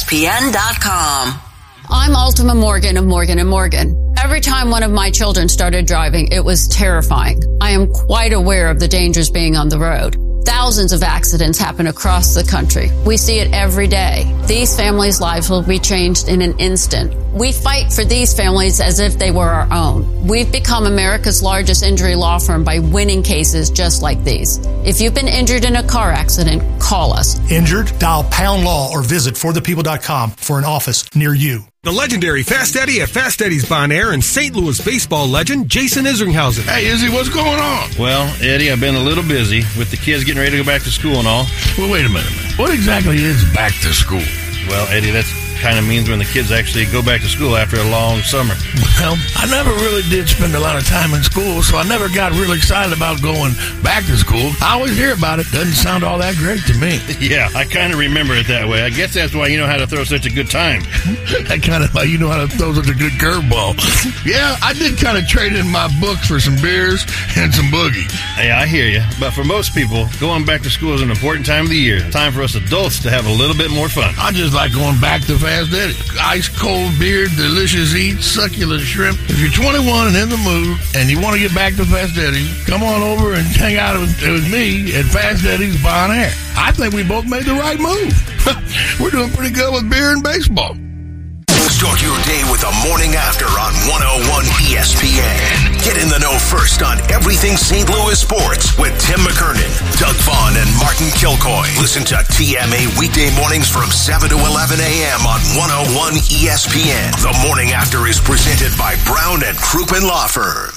ESPN.com. I'm Ultima Morgan of Morgan & Morgan. Every time one of my children started driving, it was terrifying. I am quite aware of the dangers being on the road. Thousands of accidents happen across the country. We see it every day. These families' lives will be changed in an instant. We fight for these families as if they were our own. We've become America's largest injury law firm by winning cases just like these. If you've been injured in a car accident, call us. Injured? Dial Pound Law or visit forthepeople.com for an office near you. The legendary Fast Eddie at Fast Eddie's Bon Air and St. Louis baseball legend Jason Isringhausen. Hey, Izzy, what's going on? Well, Eddie, I've been a little busy with the kids getting ready to go back to school and all. Well, wait a minute. What exactly is back to school? Well, Eddie, that's kind of means when the kids actually go back to school after a long summer. Well, I never really did spend a lot of time in school, so I never got really excited about going back to school. I always hear about it. Doesn't sound all that great to me. Yeah, I kind of remember it that way. I guess that's why you know how to throw such a good time. I kind of like you know how to throw such a good curveball. Yeah, I did kind of trade in my books for some beers and some boogie. Hey, I hear you. But for most people, going back to school is an important time of the year. Time for us adults to have a little bit more fun. I just like going back to Fast Eddie. Ice cold beer, delicious eats, succulent shrimp. If you're 21 and in the mood and you want to get back to Fast Eddie, come on over and hang out with me at Fast Eddie's Bon Air. I think we both made the right move. We're doing pretty good with beer and baseball. Start your day with the morning after on 101 ESPN. Get in the know first on everything St. Louis sports with Tim McKernan, Doug Vaughn, and Martin Kilcoy. Listen to TMA weekday mornings from 7 to 11 a.m. on 101 ESPN. The morning after is presented by Brown and Crouppen Law Firm.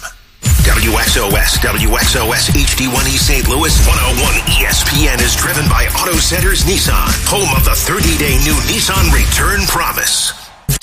WXOS HD1E St. Louis 101 ESPN is driven by Auto Centers Nissan, home of the 30-day new Nissan Return Promise.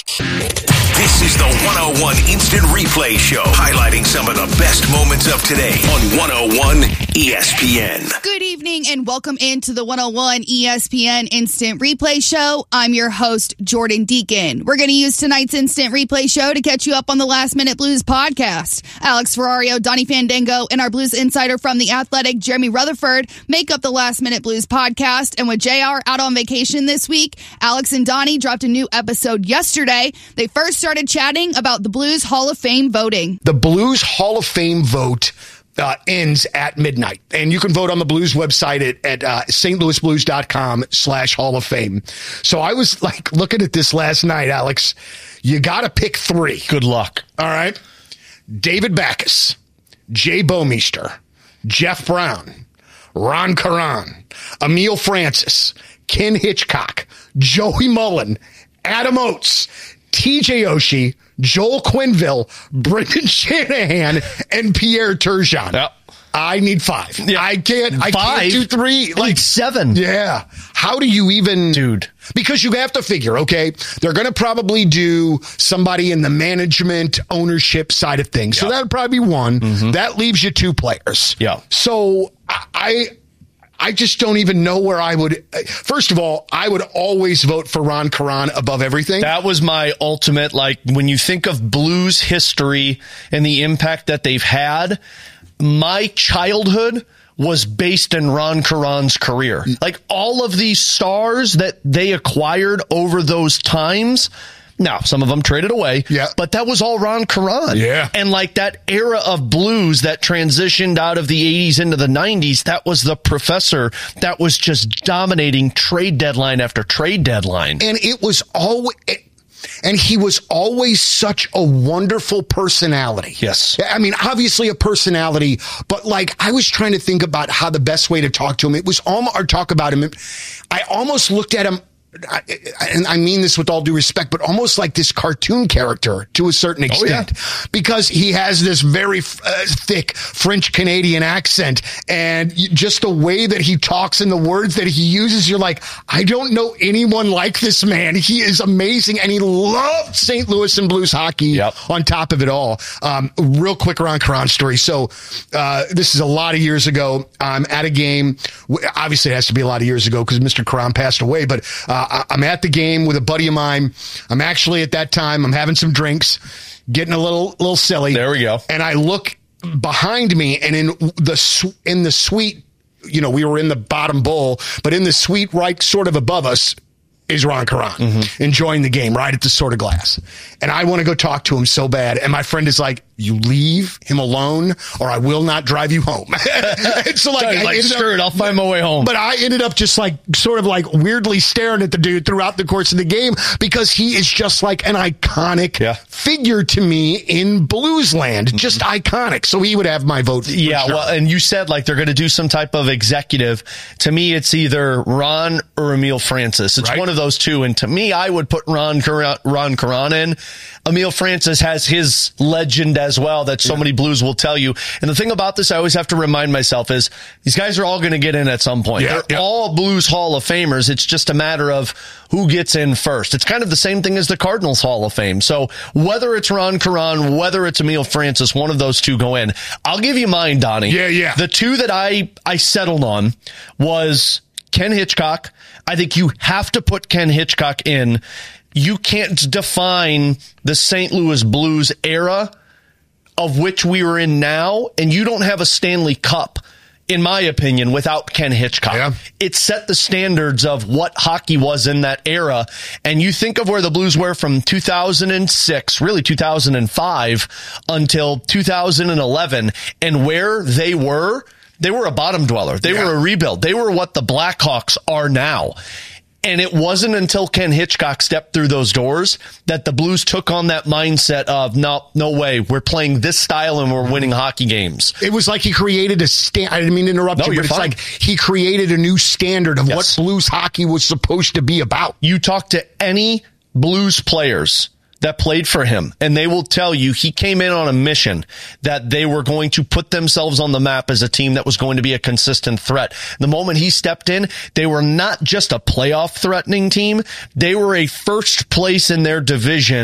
This is the 101 Instant Replay Show, highlighting some of the best moments of today on 101 ESPN. Good evening and welcome into the 101 ESPN Instant Replay Show. I'm your host, Jordan Deacon. We're going to use tonight's Instant Replay Show to catch you up on the Last Minute Blues podcast. Alex Ferrario, Donnie Fandango, and our Blues insider from The Athletic, Jeremy Rutherford, make up the Last Minute Blues podcast. And with JR out on vacation this week, Alex and Donnie dropped a new episode yesterday. They first started chatting about the Blues Hall of Fame voting. The Blues Hall of Fame vote ends at midnight. And you can vote on the Blues website at stlouisblues.com/Hall of Fame. So I was like looking at this last night, Alex. You got to pick three. Good luck. All right. David Backes, Jay Bouwmeester, Jeff Brown, Ron Caron, Emile Francis, Ken Hitchcock, Joey Mullen, Adam Oates, TJ Oshie, Joel Quenneville, Brendan Shanahan, and Pierre Turgeon. Yep. I need five. Yeah. I can't do three. Like seven. Yeah. How do you even... Dude. Because you have to figure, okay, they're going to probably do somebody in the management ownership side of things. Yep. So that would probably be one. Mm-hmm. That leaves you two players. Yeah. So I just don't even know where I would. First of all, I would always vote for Ron Caron above everything. That was my ultimate, like, when you think of Blues history and the impact that they've had, my childhood was based in Ron Caron's career. Like, all of these stars that they acquired over those times. Now, some of them traded away, but that was all Ron Caron. Yeah. And like that era of Blues that transitioned out of the 80s into the 90s, that was the professor that was just dominating trade deadline after trade deadline. And it was always... And he was always such a wonderful personality. Yes. I mean, obviously a personality, but like I was trying to think about how the best way to talk to him, it was almost, or talk about him. I almost looked at him, and I mean this with all due respect, but almost like this cartoon character to a certain extent, because he has this very thick French Canadian accent, and just the way that he talks and the words that he uses, you're like, I don't know anyone like this man. He is amazing, and he loved St. Louis and Blues hockey on top of it all. Real quick Ron Caron story. So this is a lot of years ago. I'm at a game. Obviously, it has to be a lot of years ago because Mr. Caron passed away, but I'm at the game with a buddy of mine. I'm actually at that time, I'm having some drinks, getting a little silly. There we go. And I look behind me, and in the suite, you know, we were in the bottom bowl, but in the suite right sort of above us, is Ron Caron enjoying the game right at the Sword of Glass. And I want to go talk to him so bad. And my friend is like, you leave him alone or I will not drive you home. And so screw it, I'll find my way home. But I ended up just sort of weirdly staring at the dude throughout the course of the game because he is just like an iconic figure to me in Blues land. Just iconic. So he would have my vote. Yeah, sure. well, and you said they're going to do some type of executive. To me, it's either Ron or Emile Francis. It's one of those two. And to me, I would put Ron Caron in. Emile Francis has his legend as well that so many Blues will tell you. And the thing about this, I always have to remind myself is these guys are all going to get in at some point. They're all Blues Hall of Famers. It's just a matter of who gets in first. It's kind of the same thing as the Cardinals Hall of Fame. So whether it's Ron Caron, whether it's Emile Francis, one of those two go in. I'll give you mine, Donnie. Yeah. The two that I settled on was Ken Hitchcock. I think you have to put Ken Hitchcock in. You can't define the St. Louis Blues era of which we are in now, and you don't have a Stanley Cup, in my opinion, without Ken Hitchcock. Yeah. It set the standards of what hockey was in that era, and you think of where the Blues were from 2006, really 2005, until 2011, and where they were a bottom dweller. They were a rebuild. They were what the Blackhawks are now. And it wasn't until Ken Hitchcock stepped through those doors that the Blues took on that mindset of, no way, we're playing this style and we're winning hockey games. It was like he created I didn't mean to interrupt you, but it's like he created a new standard of what Blues hockey was supposed to be about. You talk to any Blues players that played for him, and they will tell you he came in on a mission that they were going to put themselves on the map as a team that was going to be a consistent threat. The moment he stepped in, they were not just a playoff threatening team. They were a first place in their division